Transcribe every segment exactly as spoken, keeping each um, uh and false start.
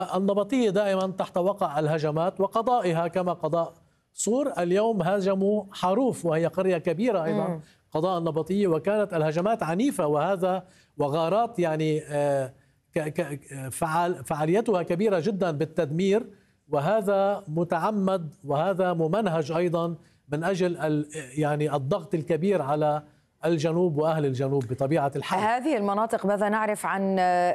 النبطية دائما تحت وقع الهجمات وقضائها كما قضاء صور. اليوم هاجموا حروف وهي قرية كبيرة أيضا قضاء النبطية، وكانت الهجمات عنيفة وهذا وغارات يعني فعال فعاليتها كبيرة جدا بالتدمير، وهذا متعمد وهذا ممنهج أيضا من أجل يعني الضغط الكبير على الجنوب وأهل الجنوب بطبيعة الحال. هذه المناطق ماذا نعرف عن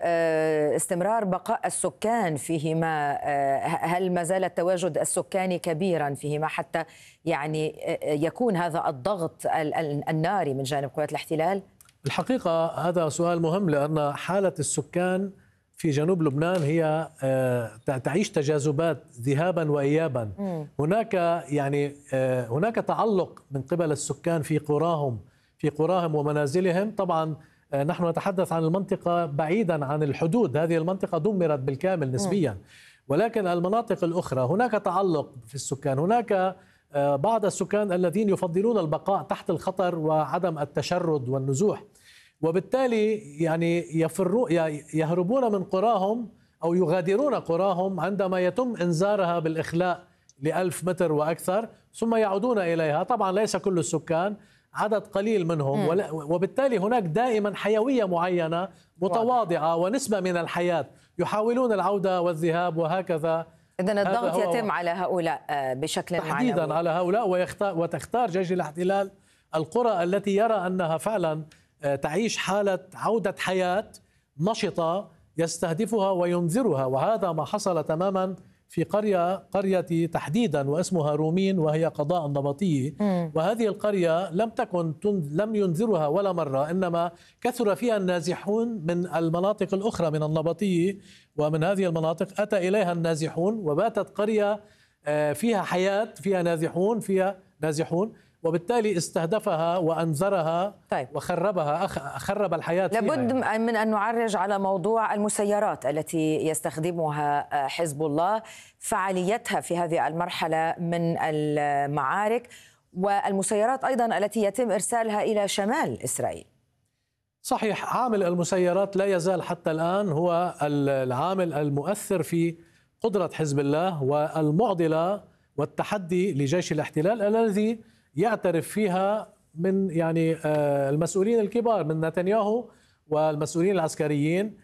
استمرار بقاء السكان فيهما؟ هل ما زال التواجد السكاني كبيرا فيهما حتى يعني يكون هذا الضغط الناري من جانب قوات الاحتلال؟ الحقيقة هذا سؤال مهم، لأن حالة السكان في جنوب لبنان هي تعيش تجاذبات ذهابا وإيابا. م. هناك يعني هناك تعلق من قبل السكان في قراهم في قراهم ومنازلهم. طبعا نحن نتحدث عن المنطقة بعيدا عن الحدود، هذه المنطقة دمرت بالكامل نسبيا، ولكن المناطق الأخرى هناك تعلق في السكان. هناك بعض السكان الذين يفضلون البقاء تحت الخطر وعدم التشرد والنزوح، وبالتالي يعني يفروا يهربون من قراهم أو يغادرون قراهم عندما يتم إنذارها بالإخلاء لألف متر وأكثر، ثم يعودون إليها. طبعا ليس كل السكان، عدد قليل منهم، وبالتالي هناك دائما حيوية معينة متواضعة ونسبة من الحياة، يحاولون العودة والذهاب وهكذا. إذن الضغط يتم على هؤلاء بشكل تحديدا معنوي. على هؤلاء، ويختار وتختار جيش الاحتلال القرى التي يرى أنها فعلا تعيش حالة عودة حياة نشطة يستهدفها وينذرها، وهذا ما حصل تماما في قرية قرية تحديدا واسمها رومين وهي قضاء النبطية. م. وهذه القرية لم تكن لم ينذرها ولا مرة، إنما كثر فيها النازحون من المناطق الأخرى من النبطية، ومن هذه المناطق أتى إليها النازحون وباتت قرية فيها حياة، فيها نازحون فيها نازحون وبالتالي استهدفها وأنذرها. طيب. وخربها خرب الحياة. لابد يعني. من أن نعرج على موضوع المسيرات التي يستخدمها حزب الله، فعاليتها في هذه المرحلة من المعارك، والمسيرات أيضا التي يتم إرسالها إلى شمال إسرائيل. صحيح، عامل المسيرات لا يزال حتى الآن هو العامل المؤثر في قدرة حزب الله والمعضلة والتحدي لجيش الاحتلال الذي يعترف فيها من يعني المسؤولين الكبار من نتنياهو والمسؤولين العسكريين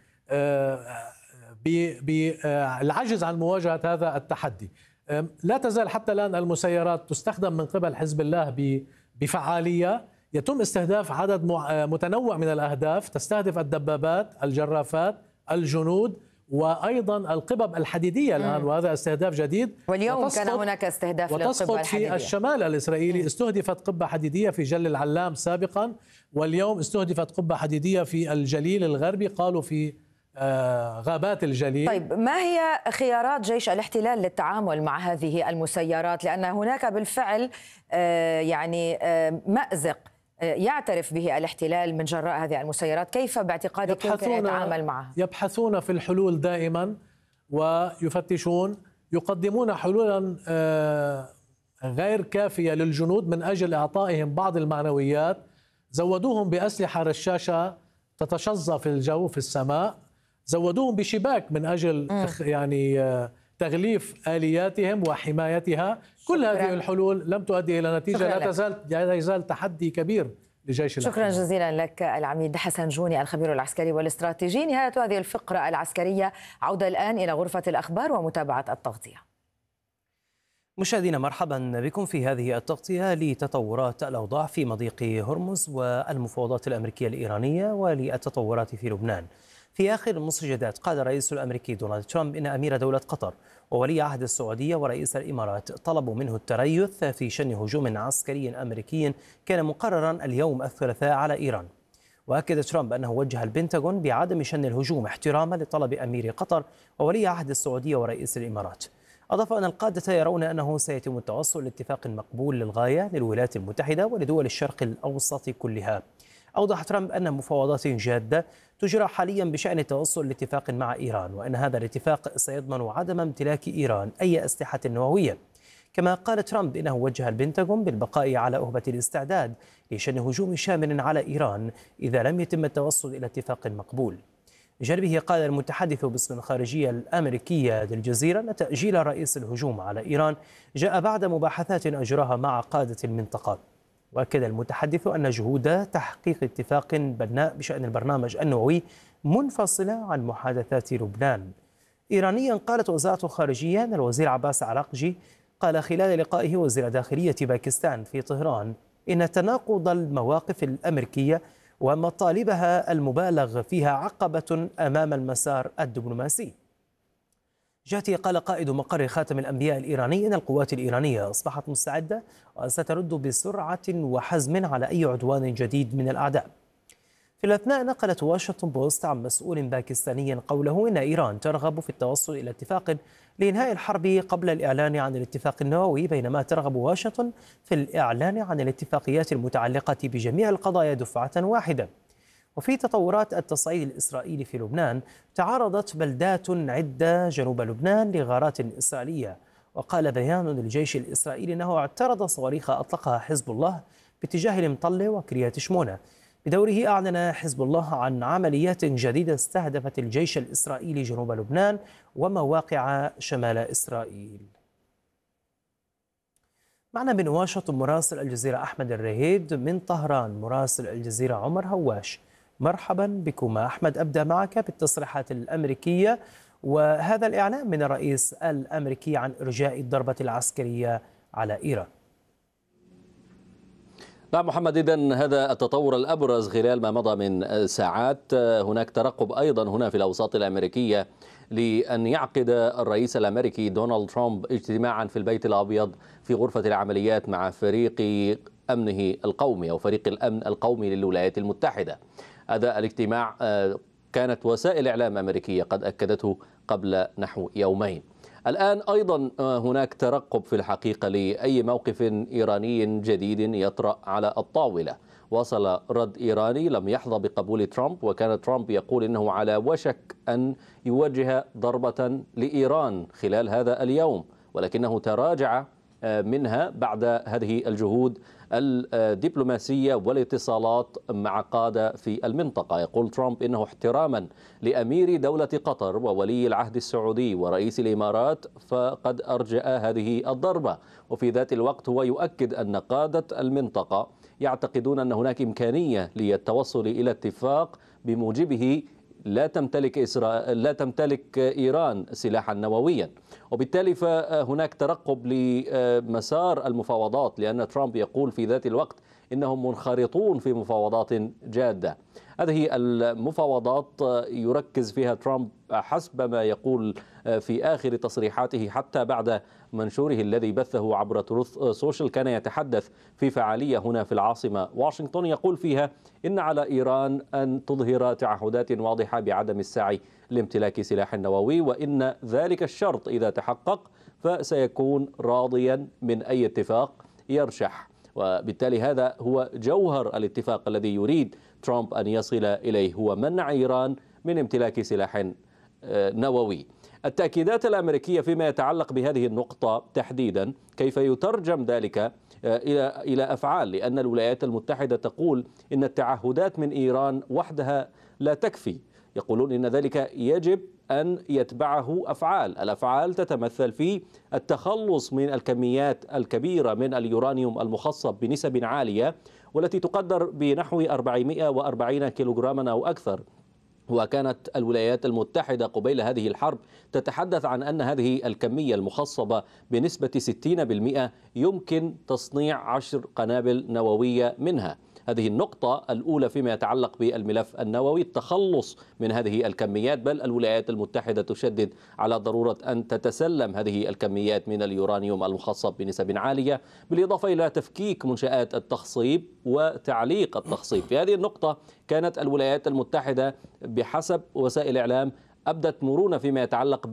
بالعجز عن مواجهة هذا التحدي. لا تزال حتى الآن المسيرات تستخدم من قبل حزب الله بفعالية، يتم استهداف عدد متنوع من الأهداف، تستهدف الدبابات، الجرافات، الجنود، وأيضا القبب الحديدية الآن، وهذا استهداف جديد. واليوم كان هناك استهداف للقبة الحديدية. في الشمال الإسرائيلي استهدفت قبة حديدية في جل العلام سابقا، واليوم استهدفت قبة حديدية في الجليل الغربي، قالوا في غابات الجليل. طيب، ما هي خيارات جيش الاحتلال للتعامل مع هذه المسيرات؟ لأن هناك بالفعل يعني مأزق يعترف به الاحتلال من جراء هذه المسيرات، كيف باعتقادك يمكن أن يتعامل معها؟ يبحثون في الحلول دائما ويفتشون، يقدمون حلولا غير كافية للجنود من أجل إعطائهم بعض المعنويات. زودوهم بأسلحة رشاشة تتشظى في الجو في السماء، زودوهم بشباك من أجل م. يعني تغليف آلياتهم وحمايتها. كل هذه الحلول لم تؤدي إلى نتيجة. لا تزال لا يزال تحدي كبير لجيش شكرا الاحتلال. جزيلا لك العميد حسن جوني الخبير العسكري والاستراتيجي. نهاية هذه الفقرة العسكرية، عودة الآن إلى غرفة الأخبار ومتابعة التغطية. مشاهدينا، مرحبا بكم في هذه التغطية لتطورات الأوضاع في مضيق هرمز والمفاوضات الأمريكية الإيرانية وللتطورات في لبنان. في آخر المستجدات قال الرئيس الأمريكي دونالد ترامب إن أمير دولة قطر وولي عهد السعودية ورئيس الإمارات طلبوا منه التريث في شن هجوم عسكري أمريكي كان مقررا اليوم الثلاثاء على إيران. وأكد ترامب أنه وجه البنتاغون بعدم شن الهجوم احتراما لطلب أمير قطر وولي عهد السعودية ورئيس الإمارات. أضاف أن القادة يرون أنه سيتم التوصل لاتفاق مقبول للغاية للولايات المتحدة ولدول الشرق الأوسط كلها. أوضح ترامب أن مفاوضات جادة تجرى حاليا بشأن التوصل لاتفاق مع إيران، وأن هذا الاتفاق سيضمن عدم امتلاك إيران أي أسلحة نووية. كما قال ترامب إنه وجه البنتاغون بالبقاء على أهبة الاستعداد لشن هجوم شامل على إيران إذا لم يتم التوصل إلى اتفاق مقبول. بجانبه قال المتحدث باسم الخارجية الأمريكية للجزيرة أن تأجيل رئيس الهجوم على إيران جاء بعد مباحثات أجراها مع قادة المنطقة. وأكد المتحدث أن جهود تحقيق اتفاق بناء بشأن البرنامج النووي منفصلة عن محادثات لبنان. إيرانيا قالت وزارة الخارجية أن الوزير عباس عراقجي قال خلال لقائه وزير داخلية باكستان في طهران إن تناقض المواقف الأمريكية ومطالبها المبالغ فيها عقبة أمام المسار الدبلوماسي. جهته قال قائد مقر خاتم الأنبياء الإيراني أن القوات الإيرانية أصبحت مستعدة وسترد بسرعة وحزم على أي عدوان جديد من الأعداء. في الأثناء نقلت واشنطن بوست عن مسؤول باكستاني قوله إن إيران ترغب في التوصل إلى اتفاق لإنهاء الحرب قبل الإعلان عن الاتفاق النووي، بينما ترغب واشنطن في الإعلان عن الاتفاقيات المتعلقة بجميع القضايا دفعة واحدة. وفي تطورات التصعيد الإسرائيلي في لبنان، تعرضت بلدات عدة جنوب لبنان لغارات إسرائيلية، وقال بيان للجيش الإسرائيلي أنه اعترض صواريخ أطلقها حزب الله باتجاه المطلة وكريات شمونة. بدوره أعلن حزب الله عن عمليات جديدة استهدفت الجيش الإسرائيلي جنوب لبنان ومواقع شمال إسرائيل. معنا من واشنطن مراسل الجزيرة أحمد الرهيد، من طهران مراسل الجزيرة عمر هواش. مرحبا بكما. أحمد، أبدأ معك بالتصريحات الأمريكية وهذا الإعلان من الرئيس الأمريكي عن إرجاء الضربة العسكرية على إيران. نعم محمد، إذن هذا التطور الأبرز خلال ما مضى من ساعات. هناك ترقب أيضا هنا في الأوساط الأمريكية لأن يعقد الرئيس الأمريكي دونالد ترامب اجتماعا في البيت الأبيض في غرفة العمليات مع فريق أمنه القومي أو فريق الأمن القومي للولايات المتحدة. هذا الاجتماع كانت وسائل إعلام أمريكية قد أكدته قبل نحو يومين. الآن أيضا هناك ترقب في الحقيقة لأي موقف إيراني جديد يطرأ على الطاولة. وصل رد إيراني لم يحظى بقبول ترامب، وكان ترامب يقول إنه على وشك أن يوجه ضربة لإيران خلال هذا اليوم، ولكنه تراجع منها بعد هذه الجهود الدبلوماسية والاتصالات مع قادة في المنطقة. يقول ترامب إنه احتراما لأمير دولة قطر وولي العهد السعودي ورئيس الإمارات فقد أرجأ هذه الضربة، وفي ذات الوقت هو يؤكد أن قادة المنطقة يعتقدون أن هناك إمكانية للتوصل إلى اتفاق بموجبه لا تمتلك إسرائيل لا تمتلك إيران سلاحا نوويا، وبالتالي فهناك ترقب لمسار المفاوضات، لأن ترامب يقول في ذات الوقت إنهم منخرطون في مفاوضات جادة. هذه المفاوضات يركز فيها ترامب حسب ما يقول في آخر تصريحاته حتى بعد منشوره الذي بثه عبر تروث سوشيال، كان يتحدث في فعالية هنا في العاصمة واشنطن يقول فيها إن على إيران أن تظهر تعهدات واضحة بعدم السعي لامتلاك سلاح نووي، وإن ذلك الشرط إذا تحقق فسيكون راضيا من أي اتفاق يرشح. وبالتالي هذا هو جوهر الاتفاق الذي يريد ترامب أن يصل إليه، هو منع إيران من امتلاك سلاح نووي. التأكيدات الأمريكية فيما يتعلق بهذه النقطة تحديدا كيف يترجم ذلك إلى إلى أفعال، لأن الولايات المتحدة تقول إن التعهدات من إيران وحدها لا تكفي. يقولون إن ذلك يجب أن يتبعه أفعال. الأفعال تتمثل في التخلص من الكميات الكبيرة من اليورانيوم المخصب بنسب عالية والتي تقدر بنحو أربعمائة وأربعين كيلوغراما أو أكثر. وكانت الولايات المتحدة قبيل هذه الحرب تتحدث عن أن هذه الكمية المخصبة بنسبة ستين بالمئة يمكن تصنيع عشر قنابل نووية منها. هذه النقطة الأولى فيما يتعلق بالملف النووي، التخلص من هذه الكميات، بل الولايات المتحدة تشدد على ضرورة أن تتسلم هذه الكميات من اليورانيوم المخصب بنسب عالية، بالإضافة إلى تفكيك منشآت التخصيب وتعليق التخصيب. في هذه النقطة كانت الولايات المتحدة بحسب وسائل إعلام أبدت مرونة فيما يتعلق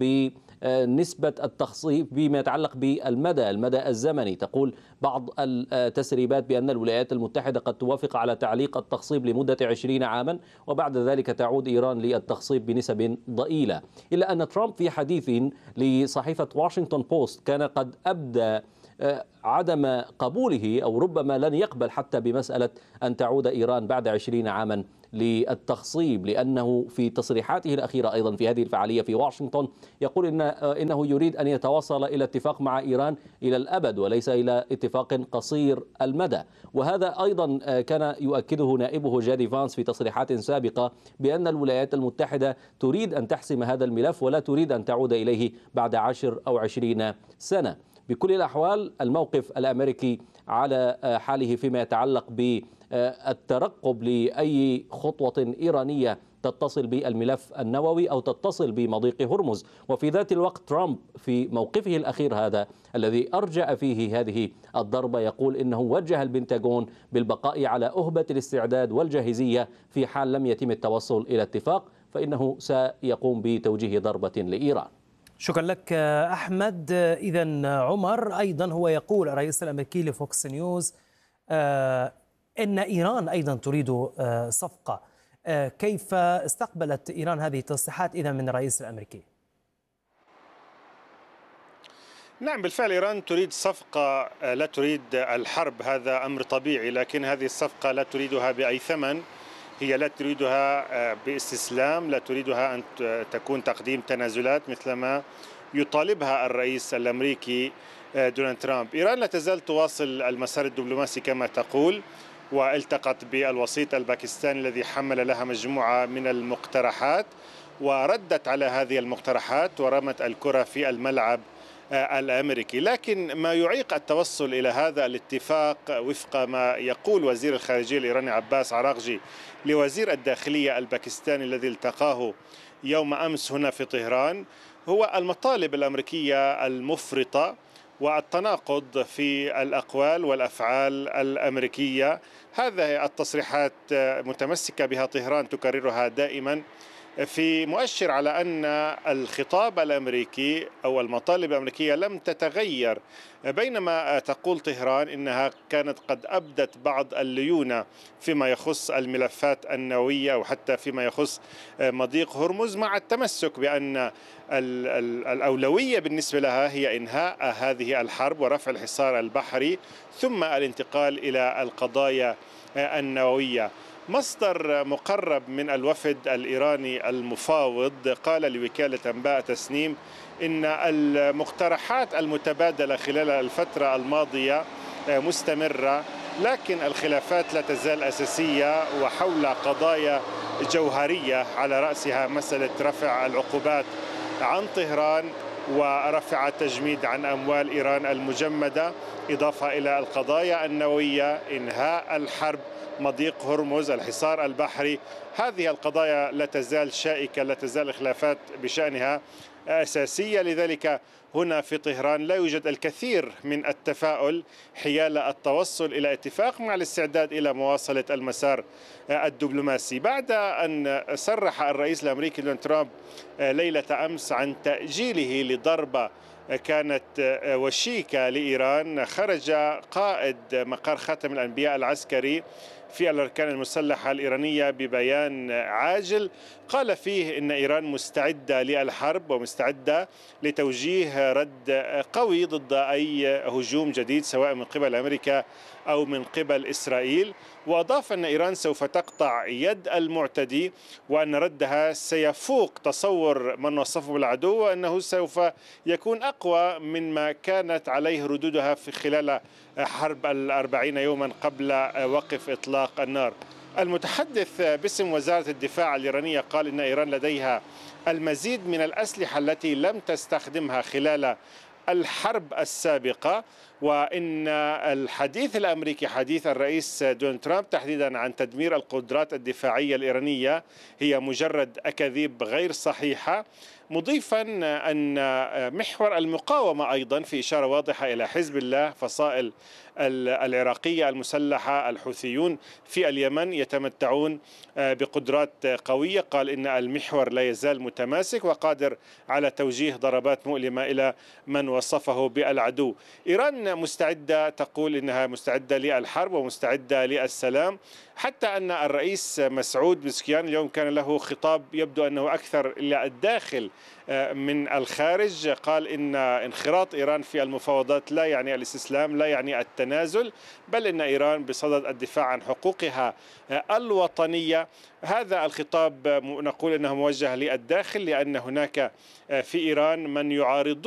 بنسبة التخصيب، فيما يتعلق بالمدى المدى الزمني. تقول بعض التسريبات بأن الولايات المتحدة قد توافق على تعليق التخصيب لمدة عشرين عاما وبعد ذلك تعود إيران للتخصيب بنسب ضئيلة. إلا أن ترامب في حديث لصحيفة واشنطن بوست كان قد أبدى عدم قبوله أو ربما لن يقبل حتى بمسألة أن تعود إيران بعد عشرين عاما للتخصيب، لأنه في تصريحاته الأخيرة أيضا في هذه الفعالية في واشنطن يقول إن إنه يريد أن يتوصل إلى اتفاق مع إيران إلى الأبد وليس إلى اتفاق قصير المدى. وهذا أيضا كان يؤكده نائبه جادي فانس في تصريحات سابقة بأن الولايات المتحدة تريد أن تحسم هذا الملف ولا تريد أن تعود إليه بعد عشر أو عشرين سنة. بكل الأحوال الموقف الأمريكي على حاله فيما يتعلق بالترقب لأي خطوة إيرانية تتصل بالملف النووي أو تتصل بمضيق هرمز. وفي ذات الوقت ترامب في موقفه الأخير هذا الذي أرجأ فيه هذه الضربة يقول إنه وجه البنتاغون بالبقاء على أهبة الاستعداد والجاهزية في حال لم يتم التوصل إلى اتفاق فإنه سيقوم بتوجيه ضربة لإيران. شكرا لك أحمد. إذن عمر أيضا هو يقول الرئيس الأمريكي لفوكس نيوز آه إن إيران أيضا تريد آه صفقة. آه كيف استقبلت إيران هذه التصريحات إذا من الرئيس الأمريكي؟ نعم بالفعل إيران تريد صفقة، لا تريد الحرب، هذا أمر طبيعي، لكن هذه الصفقة لا تريدها بأي ثمن. هي لا تريدها باستسلام، لا تريدها أن تكون تقديم تنازلات مثلما يطالبها الرئيس الأمريكي دونالد ترامب. إيران لا تزال تواصل المسار الدبلوماسي كما تقول، والتقت بالوسيط الباكستاني الذي حمل لها مجموعة من المقترحات وردت على هذه المقترحات ورمت الكرة في الملعب الأمريكي. لكن ما يعيق التوصل إلى هذا الاتفاق وفق ما يقول وزير الخارجية الإيراني عباس عراقجي لوزير الداخلية الباكستاني الذي التقاه يوم أمس هنا في طهران هو المطالب الأمريكية المفرطة والتناقض في الأقوال والأفعال الأمريكية. هذه التصريحات متمسكة بها طهران تكررها دائما في مؤشر على أن الخطاب الأمريكي أو المطالب الأمريكية لم تتغير، بينما تقول طهران إنها كانت قد أبدت بعض الليونة فيما يخص الملفات النووية وحتى فيما يخص مضيق هرمز، مع التمسك بأن الأولوية بالنسبة لها هي إنهاء هذه الحرب ورفع الحصار البحري ثم الانتقال إلى القضايا النووية. مصدر مقرب من الوفد الإيراني المفاوض قال لوكالة أنباء تسنيم إن المقترحات المتبادلة خلال الفترة الماضية مستمرة، لكن الخلافات لا تزال أساسية وحول قضايا جوهرية على رأسها مسألة رفع العقوبات عن طهران ورفع التجميد عن أموال إيران المجمدة، إضافة إلى القضايا النووية، إنهاء الحرب، مضيق هرمز، الحصار البحري. هذه القضايا لا تزال شائكة، لا تزال الخلافات بشأنها أساسية. لذلك هنا في طهران لا يوجد الكثير من التفاؤل حيال التوصل إلى اتفاق مع الاستعداد إلى مواصلة المسار الدبلوماسي. بعد أن صرح الرئيس الأمريكي دونالد ترامب ليلة أمس عن تأجيله لضربة كانت وشيكة لإيران، خرج قائد مقر خاتم الأنبياء العسكري في الأركان المسلحة الإيرانية ببيان عاجل قال فيه إن إيران مستعدة للحرب ومستعدة لتوجيه رد قوي ضد أي هجوم جديد سواء من قبل أمريكا أو من قبل إسرائيل. وأضاف أن إيران سوف تقطع يد المعتدي وأن ردها سيفوق تصور من وصفه بالعدو وأنه سوف يكون أقوى مما كانت عليه ردودها في خلال حرب الأربعين يوما قبل وقف إطلاق النار. المتحدث باسم وزارة الدفاع الإيرانية قال إن إيران لديها المزيد من الأسلحة التي لم تستخدمها خلال الحرب السابقة، وإن الحديث الأمريكي حديث الرئيس دونالد ترامب تحديدا عن تدمير القدرات الدفاعية الإيرانية هي مجرد أكاذيب غير صحيحة، مضيفا أن محور المقاومة أيضا في إشارة واضحة إلى حزب الله، فصائل العراقية المسلحة، الحوثيون في اليمن يتمتعون بقدرات قوية. قال إن المحور لا يزال متماسك وقادر على توجيه ضربات مؤلمة إلى من وصفه بالعدو. إيران مستعدة، تقول إنها مستعدة للحرب ومستعدة للسلام. حتى أن الرئيس مسعود بزكيان اليوم كان له خطاب يبدو أنه أكثر إلى الداخل من الخارج. قال إن انخراط إيران في المفاوضات لا يعني الاستسلام، لا يعني التنازل، بل إن إيران بصدد الدفاع عن حقوقها الوطنية. هذا الخطاب نقول أنه موجه للداخل، لأن هناك في إيران من يعارض